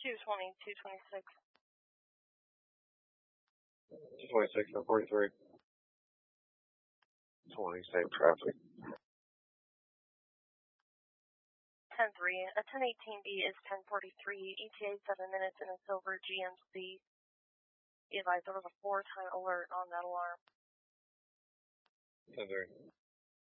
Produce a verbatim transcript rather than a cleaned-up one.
two twenty, two twenty-six. two twenty-six and forty-three. twenty, same traffic. ten three. A ten eighteen B is ten forty-three, E T A seven minutes in a silver G M C. Be advised there was a four-time alert on that alarm. ten three.